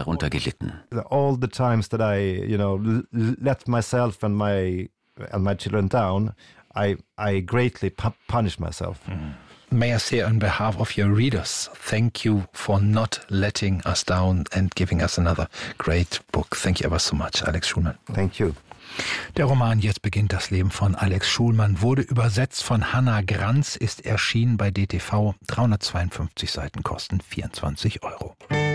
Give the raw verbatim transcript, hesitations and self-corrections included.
darunter gelitten. All the times that I, you know, let myself and my and my children down, I I greatly pu- punish myself. Mm. May I say on behalf of your readers, thank you for not letting us down and giving us another great book. Thank you ever so much, Alex Schulman. Thank you. Der Roman Jetzt beginnt das Leben von Alex Schulman wurde übersetzt von Hannah Granz, ist erschienen bei D T V. dreihundertzweiundfünfzig Seiten kosten vierundzwanzig Euro.